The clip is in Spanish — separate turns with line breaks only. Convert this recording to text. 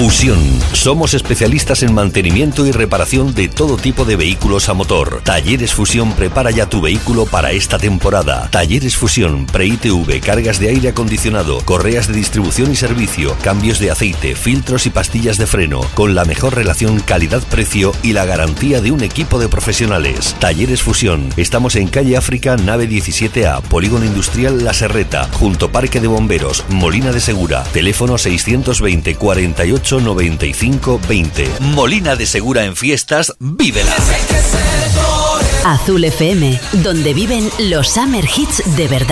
Fusión. Somos especialistas en mantenimiento y reparación de todo tipo de vehículos a motor. Talleres Fusión prepara ya tu vehículo para esta temporada. Talleres Fusión, pre-ITV, cargas de aire acondicionado, correas de distribución y servicio, cambios de aceite, filtros y pastillas de freno, con la mejor relación calidad-precio y la garantía de un equipo de profesionales. Talleres Fusión. Estamos en calle África, nave 17A, Polígono Industrial La Serreta, junto Parque de Bomberos, Molina de Segura. Teléfono 620 48 95 20. Molina de Segura en fiestas, vívela.
Azul FM, donde viven los Summer Hits de verdad.